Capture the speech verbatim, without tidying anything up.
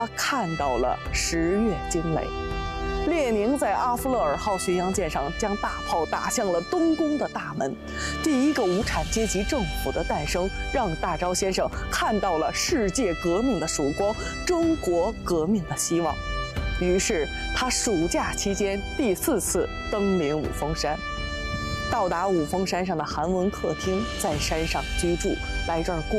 他看到了十月惊雷。列宁在阿夫勒尔号巡洋舰上将大炮打向了东宫的大门，第一个无产阶级政府的诞生，让大钊先生看到了世界革命的曙光，中国革命的希望。于是他暑假期间第四次登临五峰山。到达五峰山上的韩文客厅，在山上居住，来这儿过